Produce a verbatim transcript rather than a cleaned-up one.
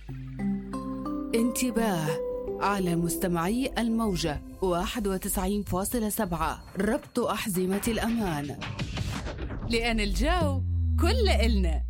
انتباه على مستمعي الموجة واحد وتسعين فاصلة سبعة، ربط أحزمة الأمان، لأن الجو كل إلنا.